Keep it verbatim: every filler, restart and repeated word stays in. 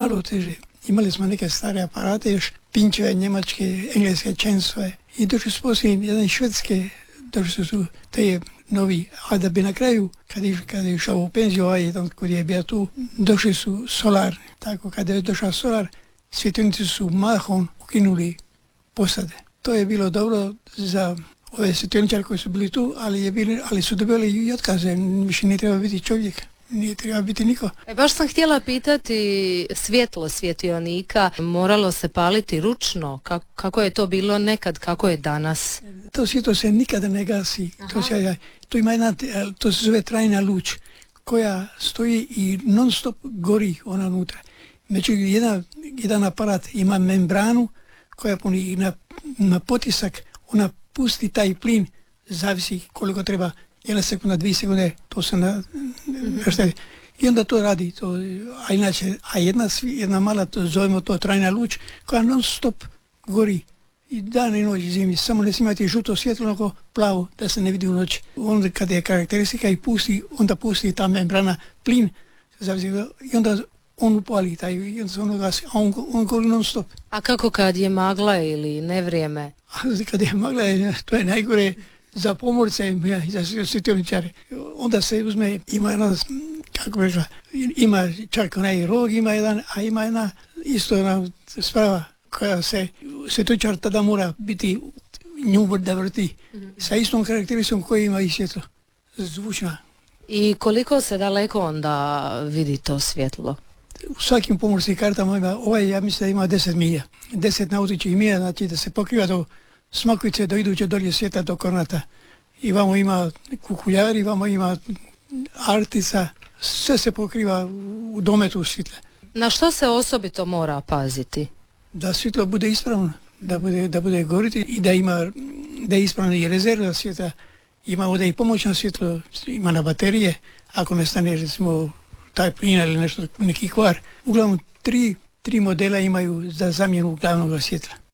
malo teže. Imali smo neke stare aparate, još pinčeve, njemačke, engleske, čensove. I došli su poslije jedan švedske, došli su te novi. A da bi na kraju, kad je, kad je išao u penziju, ovaj jedan koji je bio tu, došli su solar. Tako, kada je došao solar, svjetionici su mahom ukinuli posade. To je bilo dobro za ove svjetioničare koji su bili tu, ali, je bili, ali su dobili i otkaze. Više nije treba biti čovjek. Nije treba biti niko. E, baš sam htjela pitati, svjetlo svjetionika moralo se paliti ručno? Kako, kako je to bilo nekad, kako je danas? To svjetlo se nikada ne gasi. To se, to ima jedna, to se zove trajna luč koja stoji i non stop gori ona unutra. Međutim, jedan, jedan aparat ima membranu koja puni na, na potisak, ona pusti taj plin, zavisi koliko treba. Jedna sekunda, dvije sekunde, to se na... Mm-hmm. I onda to radi. To, a inače, a jedna, jedna mala, to zovemo to trajna luč, koja non stop gori. I dan i noć zimi. Samo ne smijete žuto svjetlo, nego plavo, da se ne vidi u noć. Onda kada je karakteristika i pusti, onda pusti ta membrana plin, zavisi, i onda on upali taj, i onda se ono gasi, a on, on gori non stop. A kako kad je magla ili nevrijeme? A kad je magla, to je najgore. Za pomorce i za svjetioničare. Onda se uzme, ima jedna, kako bi rekla, ima čak onaj rog, ima jedan, a ima jedna isto jedna sprava koja se svjetioničar tada mora biti nju da vrti mm-hmm. sa istom karakteristikom koji ima i svjetlo. Zvučna. I koliko se daleko onda vidi to svjetlo? U svakim pomorskim kartama ima, ovaj ja mislim da ima deset milja. deset nautičkih milja, znači da se pokriva do Smakovice do iduće dolje svijeta do Kornata. I vamo ima Kukuljari, vamo ima Artica, sve se pokriva u dometu svjetla. Na što se osobito mora paziti? Da svjetlo bude ispravno, da bude, da bude goriti i da ima, da je ispravno i rezerva svjetla. Ima ovdje i pomoćno svjetlo, ima na baterije, ako ne stane recimo taj plin ili nešto, neki kvar. Uglavnom tri, tri modela imaju za zamjenu glavnog svjetla.